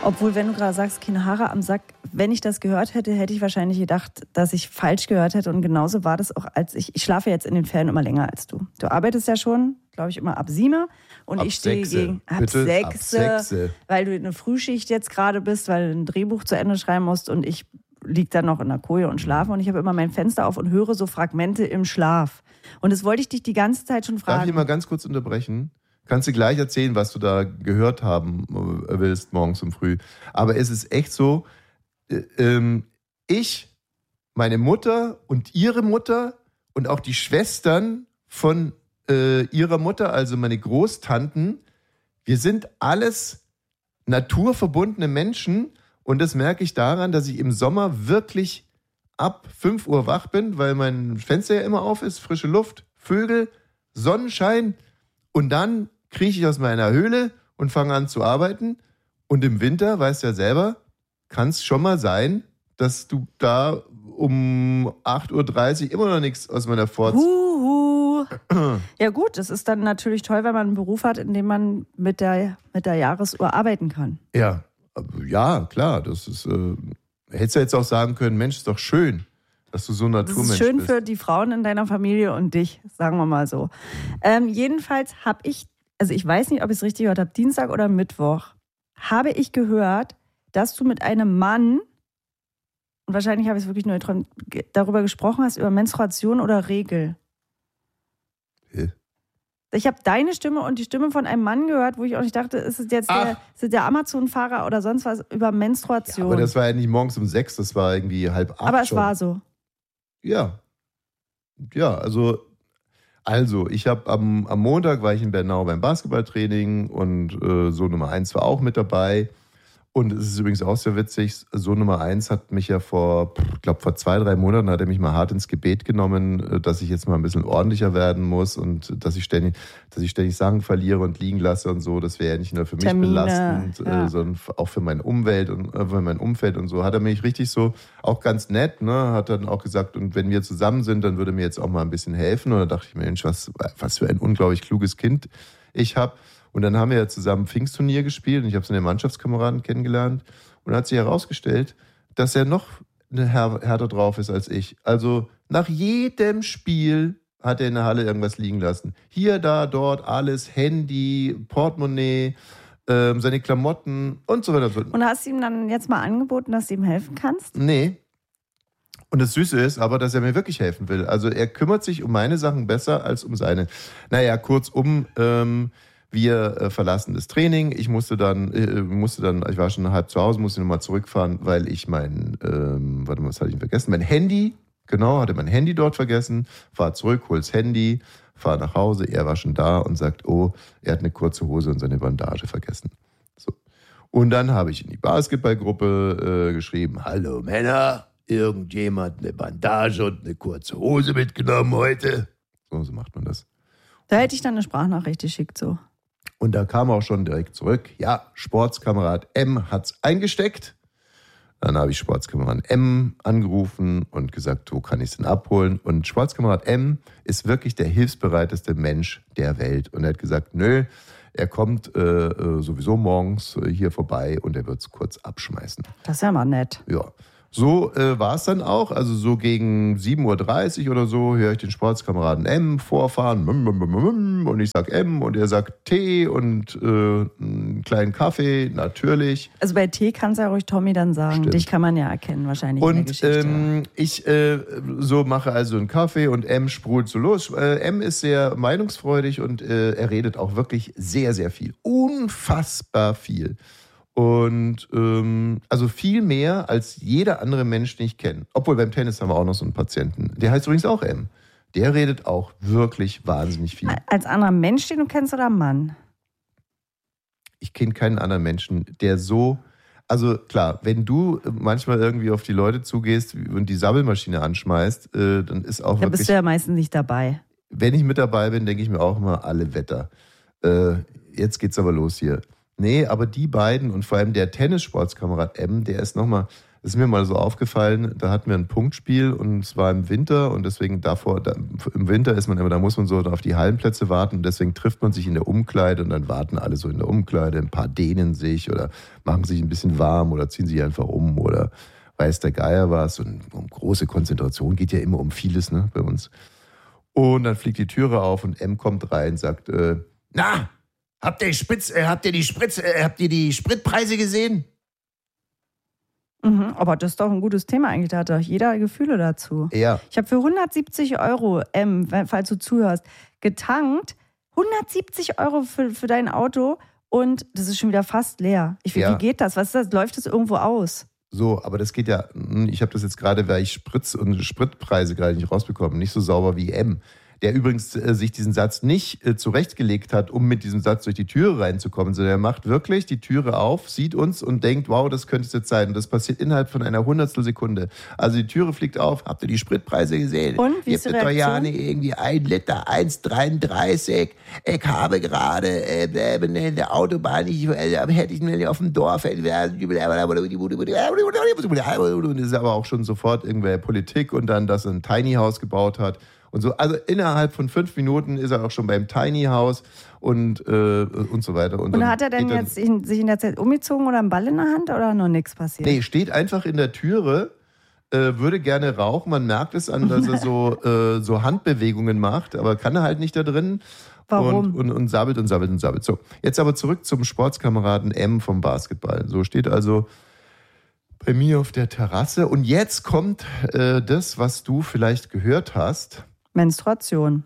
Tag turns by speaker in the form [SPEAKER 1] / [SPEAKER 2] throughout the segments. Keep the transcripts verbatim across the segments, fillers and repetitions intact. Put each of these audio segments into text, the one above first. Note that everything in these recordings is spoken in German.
[SPEAKER 1] Obwohl, wenn du gerade sagst, keine Haare am Sack, wenn ich das gehört hätte, hätte ich wahrscheinlich gedacht, dass ich falsch gehört hätte. Und genauso war das auch, als ich, ich schlafe jetzt in den Ferien immer länger als du. Du arbeitest ja schon, glaube ich, immer ab sieben und ab ich stehe gegen ab
[SPEAKER 2] Bitte?
[SPEAKER 1] sechs,
[SPEAKER 2] ab sechs,
[SPEAKER 1] weil du in eine Frühschicht jetzt gerade bist, weil du ein Drehbuch zu Ende schreiben musst und ich liege dann noch in der Koje und schlafe und ich habe immer mein Fenster auf und höre so Fragmente im Schlaf. Und das wollte ich dich die ganze Zeit schon fragen.
[SPEAKER 2] Darf ich mal ganz kurz unterbrechen? Kannst du gleich erzählen, was du da gehört haben willst, morgens um früh. Aber es ist echt so, äh, ähm, ich, meine Mutter und ihre Mutter und auch die Schwestern von äh, ihrer Mutter, also meine Großtanten, wir sind alles naturverbundene Menschen und das merke ich daran, dass ich im Sommer wirklich ab fünf Uhr wach bin, weil mein Fenster ja immer auf ist, frische Luft, Vögel, Sonnenschein. Und dann krieche ich aus meiner Höhle und fange an zu arbeiten. Und im Winter, weißt du ja selber, kann es schon mal sein, dass du da um acht Uhr dreißig immer noch nichts aus meiner Forz...
[SPEAKER 1] Huhu. Ja gut, das ist dann natürlich toll, wenn man einen Beruf hat, in dem man mit der, mit der Jahresuhr arbeiten kann.
[SPEAKER 2] Ja, ja, klar. Das ist, äh, hättest du jetzt auch sagen können, Mensch, ist doch schön, dass du so ein Naturmensch bist.
[SPEAKER 1] Das ist schön bist. Für die Frauen in deiner Familie und dich, sagen wir mal so. Ähm, jedenfalls habe ich, also ich weiß nicht, ob ich es richtig gehört habe, Dienstag oder Mittwoch, habe ich gehört, dass du mit einem Mann, und wahrscheinlich habe ich es wirklich nur geträumt, darüber gesprochen hast, über Menstruation oder Regel.
[SPEAKER 2] Hä?
[SPEAKER 1] Ich habe deine Stimme und die Stimme von einem Mann gehört, wo ich auch nicht dachte, ist es jetzt der, ist es der Amazon-Fahrer oder sonst was über Menstruation.
[SPEAKER 2] Ja, aber das war ja nicht morgens um sechs, das war irgendwie halb acht.
[SPEAKER 1] Aber es
[SPEAKER 2] schon.
[SPEAKER 1] war so.
[SPEAKER 2] Ja. Ja, also, also ich habe am, am Montag war ich in Bernau beim Basketballtraining und äh, so Nummer eins war auch mit dabei. Und es ist übrigens auch sehr witzig, so Nummer eins hat mich ja vor, ich glaube vor zwei, drei Monaten hat er mich mal hart ins Gebet genommen, dass ich jetzt mal ein bisschen ordentlicher werden muss und dass ich ständig, dass ich ständig Sachen verliere und liegen lasse und so. Das wäre ja nicht nur für mich
[SPEAKER 1] Termine,
[SPEAKER 2] belastend,
[SPEAKER 1] ja.
[SPEAKER 2] äh, sondern auch für meine Umwelt und äh, für mein Umfeld und so. Hat er mich richtig so, auch ganz nett, ne, hat dann auch gesagt, und wenn wir zusammen sind, dann würde mir jetzt auch mal ein bisschen helfen. Und da dachte ich mir, Mensch, was, was für ein unglaublich kluges Kind ich habe. Und dann haben wir ja zusammen Pfingstturnier gespielt und ich habe seine Mannschaftskameraden kennengelernt und hat sich herausgestellt, dass er noch eine Här- härter drauf ist als ich. Also nach jedem Spiel hat er in der Halle irgendwas liegen lassen. Hier, da, dort, alles, Handy, Portemonnaie, ähm, seine Klamotten und so weiter.
[SPEAKER 1] Und hast du ihm dann jetzt mal angeboten, dass du ihm helfen kannst?
[SPEAKER 2] Nee. Und das Süße ist aber, dass er mir wirklich helfen will. Also er kümmert sich um meine Sachen besser als um seine. Naja, kurzum, ähm, wir äh, verlassen das Training. Ich musste dann, äh, musste dann, ich war schon halb zu Hause, musste nochmal zurückfahren, weil ich mein, ähm, warte mal, was hatte ich vergessen? Mein Handy, genau, hatte mein Handy dort vergessen. Fahr zurück, hol's Handy, fahr nach Hause. Er war schon da und sagt, oh, er hat eine kurze Hose und seine Bandage vergessen. So. Und dann habe ich in die Basketballgruppe äh, geschrieben, hallo Männer, irgendjemand eine Bandage und eine kurze Hose mitgenommen heute? So, so macht man das.
[SPEAKER 1] Da hätte ich dann eine Sprachnachricht geschickt, so.
[SPEAKER 2] Und da kam auch schon direkt zurück, ja, Sportskamerad M hat's eingesteckt. Dann habe ich Sportskamerad M angerufen und gesagt, wo kann ich es denn abholen? Und Sportskamerad M ist wirklich der hilfsbereiteste Mensch der Welt. Und er hat gesagt, nö, er kommt äh, sowieso morgens hier vorbei und er wird es kurz abschmeißen.
[SPEAKER 1] Das ist ja mal nett.
[SPEAKER 2] Ja. So äh, war es dann auch, also so gegen sieben Uhr dreißig oder so höre ich den Sportskameraden M vorfahren und ich sag M und er sagt Tee und äh, einen kleinen Kaffee, natürlich.
[SPEAKER 1] Also bei Tee kannst du ja ruhig Tommy dann sagen,
[SPEAKER 2] Stimmt.
[SPEAKER 1] Dich kann man ja erkennen wahrscheinlich
[SPEAKER 2] und,
[SPEAKER 1] in der Geschichte.
[SPEAKER 2] Ähm, ich äh, so mache also einen Kaffee und M sprudelt so los. Äh, M ist sehr meinungsfreudig und äh, er redet auch wirklich sehr, sehr viel, unfassbar viel. Und ähm, also viel mehr als jeder andere Mensch, den ich kenne. Obwohl beim Tennis haben wir auch noch so einen Patienten. Der heißt übrigens auch M. Der redet auch wirklich wahnsinnig viel.
[SPEAKER 1] Als anderer Mensch, den du kennst, oder Mann?
[SPEAKER 2] Ich kenne keinen anderen Menschen, der so... Also klar, wenn du manchmal irgendwie auf die Leute zugehst und die Sabbelmaschine anschmeißt, äh, dann ist auch
[SPEAKER 1] da
[SPEAKER 2] wirklich...
[SPEAKER 1] Da bist du ja meistens nicht dabei.
[SPEAKER 2] Wenn ich mit dabei bin, denke ich mir auch immer, alle Wetter. Äh, jetzt geht's aber los hier. Nee, aber die beiden und vor allem der Tennissportskamerad M, der ist nochmal Das ist mir mal so aufgefallen, da hatten wir ein Punktspiel und es war im Winter und deswegen davor, da, im Winter ist man immer, da muss man so auf die Hallenplätze warten und deswegen trifft man sich in der Umkleide und dann warten alle so in der Umkleide, ein paar dehnen sich oder machen sich ein bisschen warm oder ziehen sich einfach um oder weiß der Geier was und um große Konzentration geht ja immer um vieles, ne, bei uns. Und dann fliegt die Türe auf und M kommt rein und sagt, äh, na, habt ihr, Spritz, äh, habt ihr die Spritz, äh, habt ihr die Spritpreise gesehen?
[SPEAKER 1] Mhm, aber das ist doch ein gutes Thema eigentlich, da hat doch jeder Gefühle dazu.
[SPEAKER 2] Ja.
[SPEAKER 1] Ich habe für hundertsiebzig Euro, ähm, falls du zuhörst, getankt, hundertsiebzig Euro für, für dein Auto und das ist schon wieder fast leer. Ich,
[SPEAKER 2] Ja.
[SPEAKER 1] Wie geht das? Was ist das? Läuft das irgendwo aus?
[SPEAKER 2] So, aber das geht ja, ich habe das jetzt gerade, weil ich Spritz und Spritpreise gerade nicht rausbekommen, nicht so sauber wie M. Der übrigens äh, sich diesen Satz nicht äh, zurechtgelegt hat, um mit diesem Satz durch die Türe reinzukommen, sondern er macht wirklich die Türe auf, sieht uns und denkt, wow, das könnte es jetzt sein. Und das passiert innerhalb von einer Hundertstel Sekunde. Also die Türe fliegt auf, habt ihr die Spritpreise gesehen?
[SPEAKER 1] Und, wie ist die
[SPEAKER 2] Gibt es doch ja
[SPEAKER 1] Reaktion?
[SPEAKER 2] nicht irgendwie ein Liter eins Komma dreiunddreißig. Ich habe gerade äh, äh, in der Autobahn, ich, äh, hätte ich mir auf dem Dorf, äh, das ist aber auch schon sofort irgendwer Politik und dann, dass er ein Tiny House gebaut hat. Und so, also innerhalb von fünf Minuten ist er auch schon beim Tiny House und, äh, und so weiter. Und,
[SPEAKER 1] Und
[SPEAKER 2] dann
[SPEAKER 1] hat er denn
[SPEAKER 2] geht dann-
[SPEAKER 1] jetzt in, sich in der Zeit umgezogen oder einen Ball in der Hand oder noch nichts passiert?
[SPEAKER 2] Nee, steht einfach in der Türe, äh, würde gerne rauchen. Man merkt es an, dass er so, äh, so Handbewegungen macht, aber kann er halt nicht da drin.
[SPEAKER 1] Warum?
[SPEAKER 2] Und, und, und sabbelt und sabbelt und sabbelt. So, jetzt aber zurück zum Sportskameraden M vom Basketball. So steht also bei mir auf der Terrasse. Und jetzt kommt äh, das, was du vielleicht gehört hast.
[SPEAKER 1] Menstruation.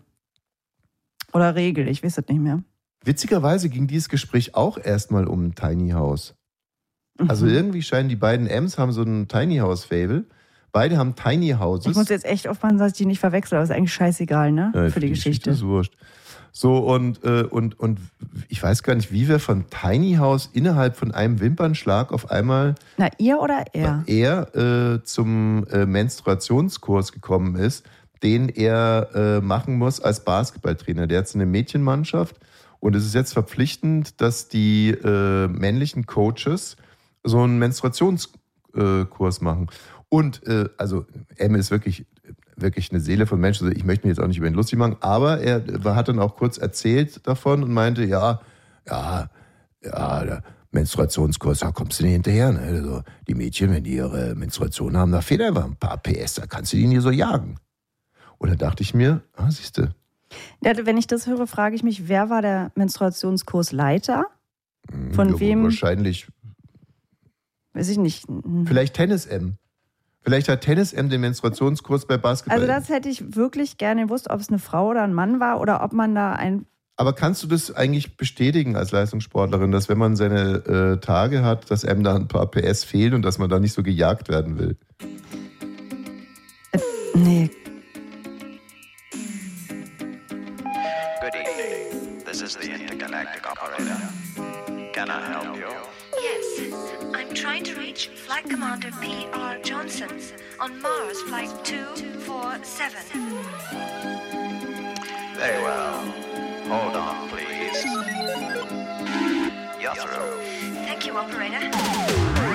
[SPEAKER 1] Oder Regel, ich weiß es nicht mehr.
[SPEAKER 2] Witzigerweise ging dieses Gespräch auch erstmal um ein Tiny House. Also
[SPEAKER 1] Mhm.
[SPEAKER 2] irgendwie scheinen die beiden M's haben so ein Tiny House-Fable. Beide haben Tiny Houses.
[SPEAKER 1] Ich muss jetzt echt aufpassen, dass ich die nicht verwechsel, aber ist eigentlich scheißegal, ne?
[SPEAKER 2] Ja,
[SPEAKER 1] Für die Geschichte.
[SPEAKER 2] ist wurscht. So, und, äh, und, und ich weiß gar nicht, wie wir von Tiny House innerhalb von einem Wimpernschlag auf einmal
[SPEAKER 1] Na, ihr oder er?
[SPEAKER 2] er äh, zum äh, Menstruationskurs gekommen ist, den er äh, machen muss als Basketballtrainer. Der hat so eine Mädchenmannschaft und es ist jetzt verpflichtend, dass die äh, männlichen Coaches so einen Menstruationskurs machen. Und äh, also M ist wirklich, wirklich eine Seele von Mensch. Also ich möchte mich jetzt auch nicht über ihn lustig machen, aber er hat dann auch kurz erzählt davon und meinte, ja, ja, ja, der Menstruationskurs, da kommst du nicht hinterher. Ne? Also die Mädchen, wenn die ihre Menstruation haben, da fehlt einfach ein paar P S, da kannst du die nie so jagen. Und da dachte ich mir, ah, siehst du.
[SPEAKER 1] Ja, wenn ich das höre, frage ich mich, wer war der Menstruationskursleiter? Von
[SPEAKER 2] ja,
[SPEAKER 1] wem?
[SPEAKER 2] Wahrscheinlich,
[SPEAKER 1] Weiß ich nicht.
[SPEAKER 2] vielleicht Tennis-M. Vielleicht hat Tennis-M den Menstruationskurs bei Basketball.
[SPEAKER 1] Also das hätte ich wirklich gerne gewusst, ob es eine Frau oder ein Mann war oder ob man da ein...
[SPEAKER 2] Aber kannst du das eigentlich bestätigen als Leistungssportlerin, dass wenn man seine äh, Tage hat, dass einem da ein paar P S fehlen und dass man da nicht so gejagt werden will?
[SPEAKER 1] Äh, nee.
[SPEAKER 3] Good evening. This is the intergalactic operator. Can I help you?
[SPEAKER 4] Yes, I'm trying to reach Flight Commander P R Johnson on Mars Flight two four seven.
[SPEAKER 3] Very well. Hold on, please. You're through.
[SPEAKER 4] Thank you, operator.